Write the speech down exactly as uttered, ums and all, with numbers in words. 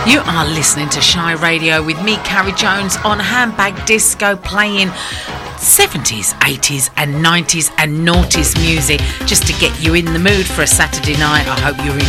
You are listening to Shy Radio with me, Carrie Jones, on Handbag Disco, playing seventies, eighties and nineties and noughties music just to get you in the mood for a Saturday night. I hope you're